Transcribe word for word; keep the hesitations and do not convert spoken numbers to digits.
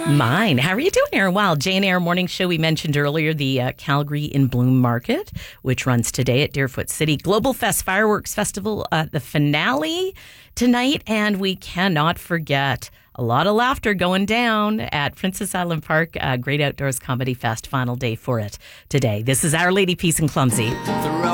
Mine. How are you doing, Aaron? Well, J and A Morning Show, we mentioned earlier the uh, Calgary in Bloom Market, which runs today at Deerfoot City. Global Fest Fireworks Festival, uh, the finale tonight. And we cannot forget a lot of laughter going down at Princess Island Park. Uh, Great Outdoors Comedy Fest, final day for it today. This is Our Lady Peace and Clumsy.